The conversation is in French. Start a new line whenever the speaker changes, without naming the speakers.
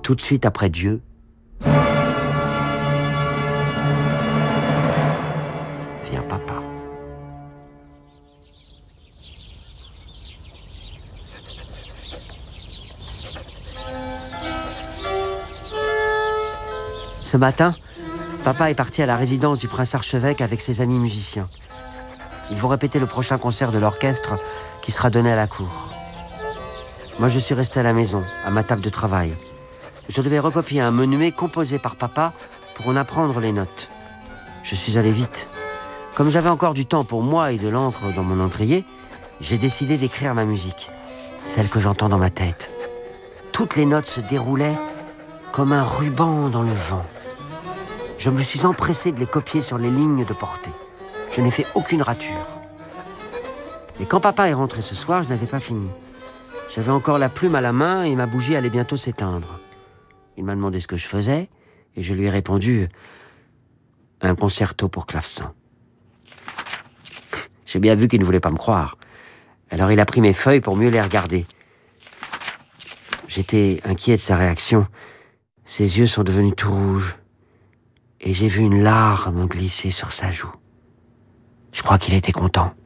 tout de suite après Dieu, vient papa. Ce matin, papa est parti à la résidence du prince archevêque avec ses amis musiciens. Ils vont répéter le prochain concert de l'orchestre qui sera donné à la cour. Moi, je suis resté à la maison, à ma table de travail. Je devais recopier un menuet composé par papa pour en apprendre les notes. Je suis allé vite. Comme j'avais encore du temps pour moi et de l'encre dans mon encrier, j'ai décidé d'écrire ma musique, celle que j'entends dans ma tête. Toutes les notes se déroulaient comme un ruban dans le vent. Je me suis empressé de les copier sur les lignes de portée. Je n'ai fait aucune rature. Mais quand papa est rentré ce soir, je n'avais pas fini. J'avais encore la plume à la main et ma bougie allait bientôt s'éteindre. Il m'a demandé ce que je faisais et je lui ai répondu « Un concerto pour clavecin ». J'ai bien vu qu'il ne voulait pas me croire. Alors il a pris mes feuilles pour mieux les regarder. J'étais inquiet de sa réaction. Ses yeux sont devenus tout rouges. Et j'ai vu une larme glisser sur sa joue. Je crois qu'il était content.